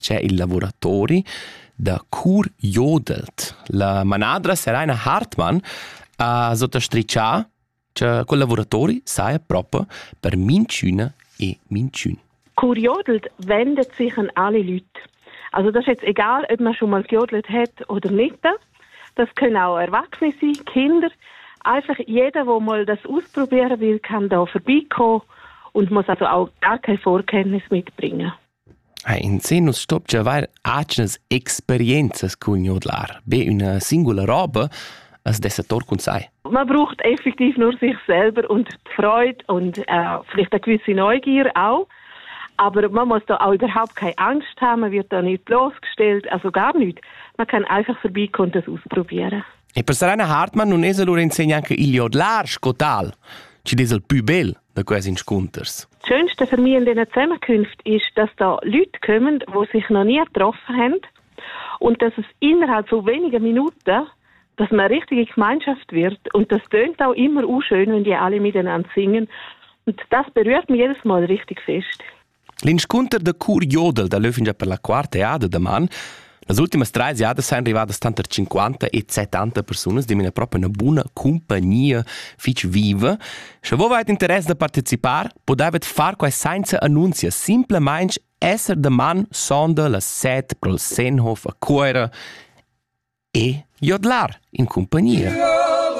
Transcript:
c'è il lavoratori da Cur Jodelt. La manadra Seraina Hartmann ha sottostriccià che quel lavoratori saia proprio per Minciuna e Minciun. Cur Jodelt wendet sich an alle Leute. Also das ist jetzt egal, ob man schon mal gejodelt hat oder nicht. Das können auch Erwachsene sein, Kinder. Einfach jeder, der mal das ausprobieren will, kann da vorbeikommen und muss also auch gar keine Vorkenntnis mitbringen. In Zenus stop già vair acnes experienzas con jodlar. Be una singola roba as dessator con sai. Man braucht effektiv nur sich selber und die Freude und vielleicht eine gewisse Neugier auch. Aber man muss da auch überhaupt keine Angst haben, man wird da nicht bloßgestellt, also gar nicht. Man kann einfach vorbeikommen und das ausprobieren. E per Seraina Hartmann non es allora insegna anche il jodlar scotal. Ci des il più bel da quasi inscunters. Das Schönste für mich in diesen Zusammenkünften ist, dass da Leute kommen, die sich noch nie getroffen haben und dass es innerhalb so weniger Minuten, dass man eine richtige Gemeinschaft wird und das tönt auch immer auch schön, wenn die alle miteinander singen und das berührt mich jedes Mal richtig fest. L'inscunter da Cur Jodel da löfen già per la quarta jada da man. Las ultimas 3 jada sain arrivadas tanter 50 e 70 personas di mina proprio una buona compagnia fich viva. Se voi avete interesse da partecipar, podevet far quai senza annunzia, simplemente esser da man sonda la set pro Senhof a Coira e jodlar in compagnia.